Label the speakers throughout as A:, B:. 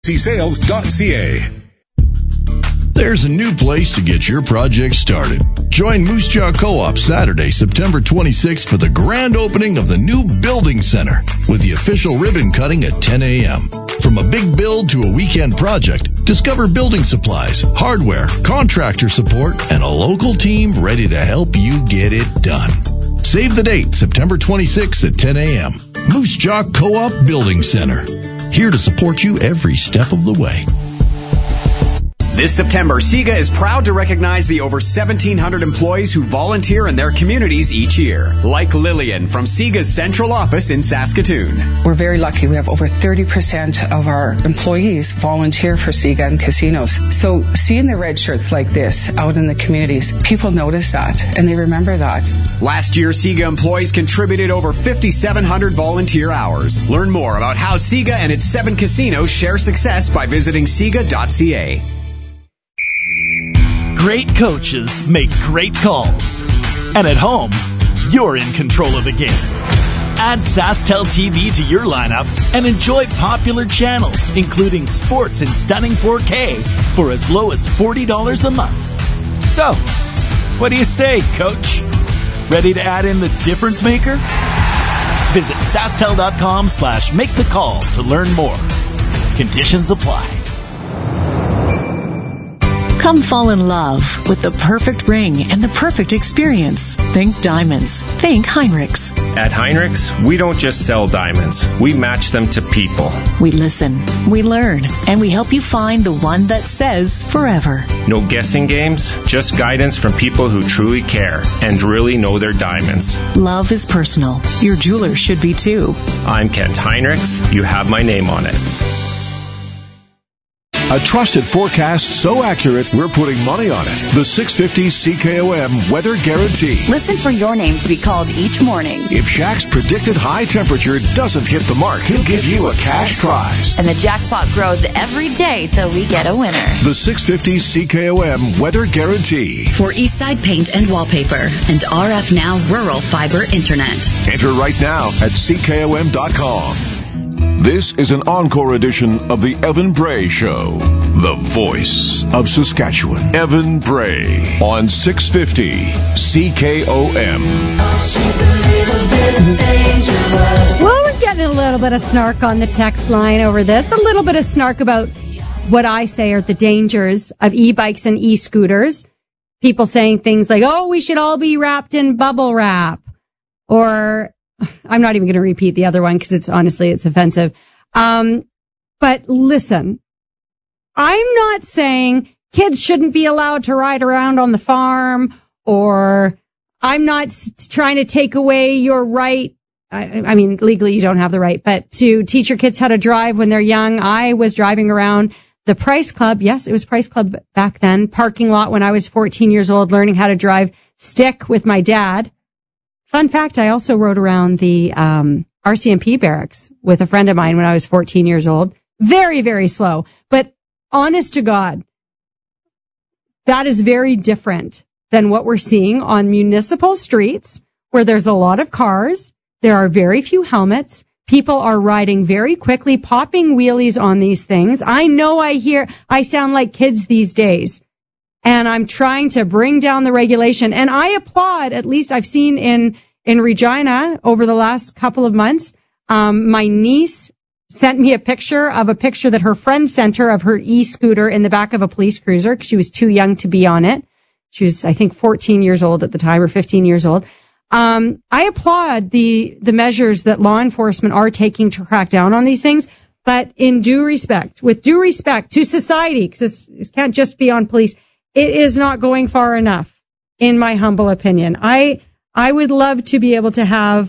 A: Sales.ca.
B: There's a new place to get your project started. Join Moose Jaw Co-op Saturday, September 26th for the grand opening of the new Building Center with the official ribbon cutting at 10 a.m. From a big build to a weekend project, discover building supplies, hardware, contractor support, and a local team ready to help you get it done. Save the date, September 26th at 10 a.m. Moose Jaw Co-op Building Center. Here to support you every step of the way.
C: This September, SIGA is proud to recognize the over 1,700 employees who volunteer in their communities each year, like Lillian from SIGA's central office in Saskatoon.
D: We're very lucky. We have over 30% of our employees volunteer for SIGA and casinos. So seeing the red shirts like this out in the communities, people notice that and they remember that.
C: Last year, SIGA employees contributed over 5,700 volunteer hours. Learn more about how SIGA and its 7 casinos share success by visiting siga.ca.
E: Great coaches make great calls. And at home, you're in control of the game. Add SaskTel TV to your lineup and enjoy popular channels, including sports in stunning 4K for as low as $40 a month. So, what do you say, Coach? Ready to add in the difference maker? Visit SaskTel.com/make-the-call to learn more. Conditions apply.
F: Come fall in love with the perfect ring and the perfect experience. Think diamonds. Think Heinrichs.
G: At Heinrichs, we don't just sell diamonds. We match them to people.
F: We listen, we learn, and we help you find the one that says forever.
G: No guessing games, just guidance from people who truly care and really know their diamonds.
F: Love is personal. Your jeweler should be too.
G: I'm Kent Heinrichs. You have my name on it.
A: A trusted forecast so accurate, we're putting money on it. The 650 CKOM Weather Guarantee.
H: Listen for your name to be called each morning.
A: If Shaq's predicted high temperature doesn't hit the mark, he'll give you a cash prize.
H: And the jackpot grows every day till we get a winner.
A: The 650 CKOM Weather Guarantee.
I: For Eastside Paint and Wallpaper and RF Now Rural Fiber Internet.
A: Enter right now at CKOM.com. This is an encore edition of the Evan Bray Show, the voice of Saskatchewan. Evan Bray on 650 CKOM.
J: Well, we're getting a little bit of snark on the text line over this. A little bit of snark about what I say are the dangers of e-bikes and e-scooters. People saying things like, oh, we should all be wrapped in bubble wrap. Or I'm not even going to repeat the other one because it's offensive. But listen, I'm not saying kids shouldn't be allowed to ride around on the farm, or I'm not trying to take away your right. I mean, legally you don't have the right, but to teach your kids how to drive when they're young. I was driving around the Price Club. Yes, it was Price Club back then. Parking lot when I was 14 years old, learning how to drive stick with my dad. Fun fact, I also rode around the RCMP barracks with a friend of mine when I was 14 years old. Very, very slow. But honest to God, that is very different than what we're seeing on municipal streets where there's a lot of cars. There are very few helmets. People are riding very quickly, popping wheelies on these things. I know I sound like kids these days. And I'm trying to bring down the regulation. And I applaud, at least I've seen in Regina over the last couple of months, my niece sent me a picture that her friend sent her of her e-scooter in the back of a police cruiser because she was too young to be on it. She was, I think, 14 years old at the time, or 15 years old. I applaud the measures that law enforcement are taking to crack down on these things, but with due respect to society, because it can't just be on police. It is not going far enough, in my humble opinion. I would love to be able to have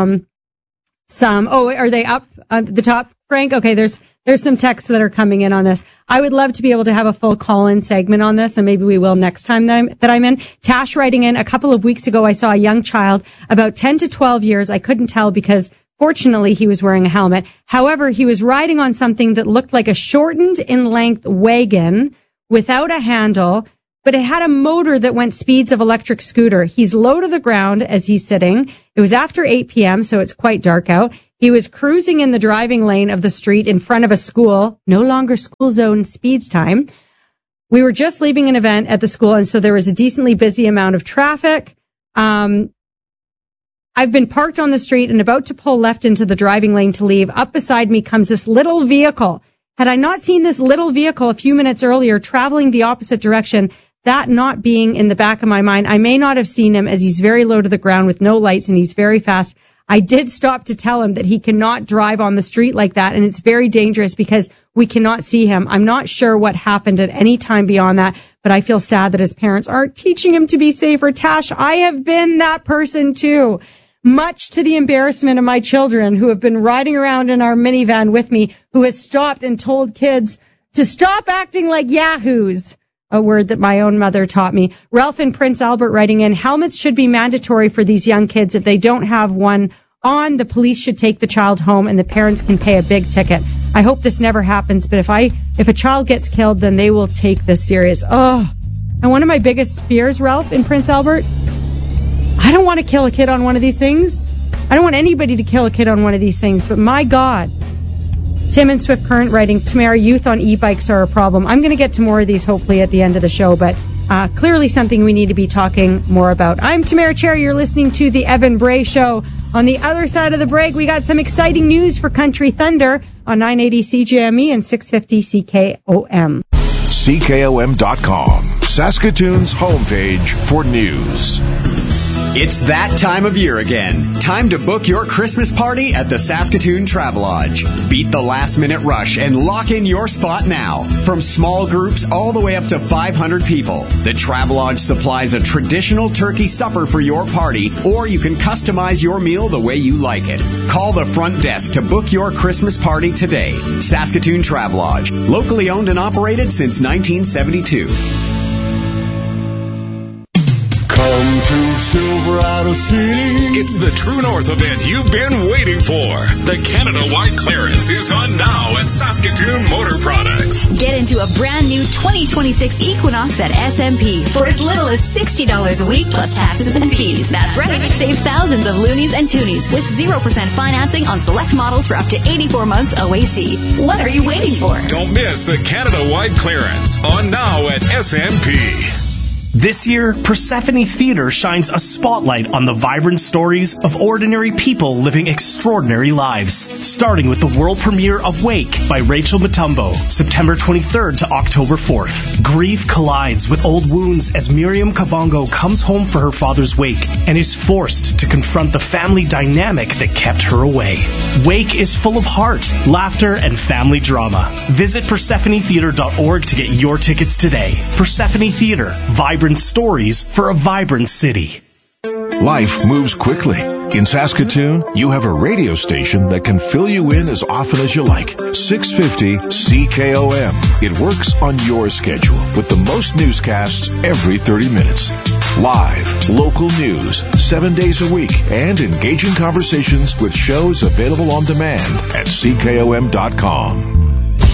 J: some. Oh, are they up at the top, Frank? Okay, there's some texts that are coming in on this. I would love to be able to have a full call-in segment on this, and maybe we will next time that I'm in. Tash writing in, a couple of weeks ago, I saw a young child about 10 to 12 years. I couldn't tell because fortunately he was wearing a helmet. However, he was riding on something that looked like a shortened in length wagon without a handle, but it had a motor that went speeds of electric scooter. He's low to the ground as he's sitting. It was after 8 p.m., so it's quite dark out. He was cruising in the driving lane of the street in front of a school, no longer school zone speeds time. We were just leaving an event at the school, and so there was a decently busy amount of traffic. I've been parked on the street and about to pull left into the driving lane to leave. Up beside me comes this little vehicle. Had I not seen this little vehicle a few minutes earlier traveling the opposite direction, that not being in the back of my mind, I may not have seen him, as he's very low to the ground with no lights and he's very fast. I did stop to tell him that he cannot drive on the street like that, and it's very dangerous because we cannot see him. I'm not sure what happened at any time beyond that, but I feel sad that his parents aren't teaching him to be safer. Tash, I have been that person too, much to the embarrassment of my children who have been riding around in our minivan with me, who has stopped and told kids to stop acting like yahoos. A word that my own mother taught me. Ralph in Prince Albert writing in, helmets should be mandatory for these young kids. If they don't have one on, the police should take the child home and the parents can pay a big ticket. I hope this never happens, but if a child gets killed, then they will take this serious. Oh, and one of my biggest fears, Ralph in Prince Albert, I don't want to kill a kid on one of these things. I don't want anybody to kill a kid on one of these things, but my God. Tim in Swift Current writing, Tamara, youth on e-bikes are a problem. I'm going to get to more of these hopefully at the end of the show, but clearly something we need to be talking more about. I'm Tamara Cherry. You're listening to The Evan Bray Show. On the other side of the break, we got some exciting news for Country Thunder on 980 CJME and 650 CKOM.
A: CKOM.com, Saskatoon's homepage for news.
C: It's that time of year again. Time to book your Christmas party at the Saskatoon Travelodge. Beat the last-minute rush and lock in your spot now. From small groups all the way up to 500 people, the Travelodge supplies a traditional turkey supper for your party, or you can customize your meal the way you like it. Call the front desk to book your Christmas party today. Saskatoon Travelodge, locally owned and operated since 1972.
K: Come to Silverado City.
L: It's the True North event you've been waiting for. The Canada-wide clearance is on now at Saskatoon Motor Products.
I: Get into a brand new 2026 Equinox at SMP for as little as $60 a week plus taxes and fees. That's right. Save thousands of loonies and toonies with 0% financing on select models for up to 84 months OAC. What are you waiting for?
L: Don't miss the Canada-wide clearance on now at SMP.
M: This year, Persephone Theatre shines a spotlight on the vibrant stories of ordinary people living extraordinary lives. Starting with the world premiere of Wake by Rachel Mutombo, September 23rd to October 4th. Grief collides with old wounds as Miriam Kabongo comes home for her father's wake and is forced to confront the family dynamic that kept her away. Wake is full of heart, laughter, and family drama. Visit PersephoneTheater.org to get your tickets today. Persephone Theater, vibrant stories for a vibrant city.
A: Life moves quickly. In Saskatoon, you have a radio station that can fill you in as often as you like. 650 CKOM. It works on your schedule with the most newscasts every 30 minutes. Live, local news, 7 days a week, and engaging conversations with shows available on demand at CKOM.com.